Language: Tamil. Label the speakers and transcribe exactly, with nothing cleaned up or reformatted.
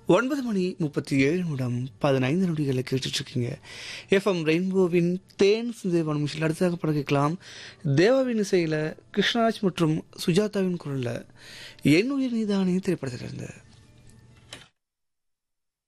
Speaker 1: ஒன்பது மணி முப்பத்தி ஏழு நிமிடம் பதினைந்து நொடிகளை கேட்டுட்ருக்கீங்க. எஃப்எம் ரெயின்போவின் தேன் சிந்தேவன் மிஷில் அடுத்ததாக படம் கேட்கலாம். தேவாவின் இசையில் கிருஷ்ணராஜ் மற்றும் சுஜாதாவின் குரலில் என் உயிர் நீதானே திரைப்படத்திலிருந்து